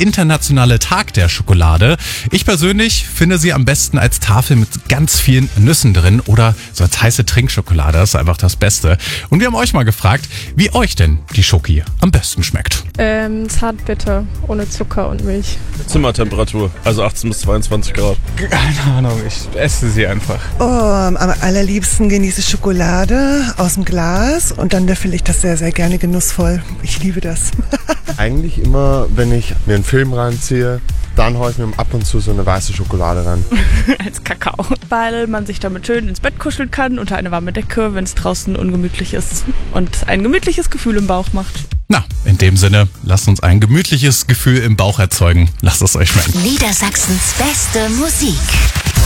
internationale Tag der Schokolade. Ich persönlich finde sie am besten als Tafel mit ganz vielen Nüssen drin oder so als heiße Trinkschokolade. Das ist einfach das Beste. Und wir haben euch mal gefragt, wie euch denn die Schoki am besten schmeckt. Zartbitter, ohne Zucker und Milch. Zimmertemperatur, also 18 bis 22 Grad. Keine Ahnung, ich esse sie einfach. Oh, am allerliebsten genieße ich Schokolade aus dem Glas und dann löffel ich das sehr, sehr gerne genussvoll. Ich liebe das. Eigentlich immer, wenn ich mir einen Film reinziehe, dann haue ich mir ab und zu so eine weiße Schokolade ran. Als Kakao. Weil man sich damit schön ins Bett kuscheln kann unter eine warme Decke, wenn es draußen ungemütlich ist und ein gemütliches Gefühl im Bauch macht. Na, in dem Sinne, lasst uns ein gemütliches Gefühl im Bauch erzeugen. Lasst es euch schmecken. Niedersachsens beste Musik.